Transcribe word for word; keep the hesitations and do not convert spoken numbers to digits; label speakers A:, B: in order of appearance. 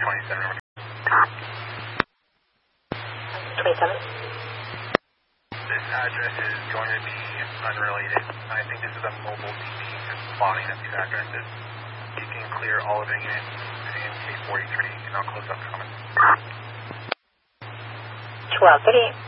A: twenty-seven.
B: twenty-seven.
A: This address is going to be unrelated. I think this is a mobile D P spotting of these addresses. You can clear all of the units in K forty-three, and I'll close up comments.
B: twelve thirty-eight.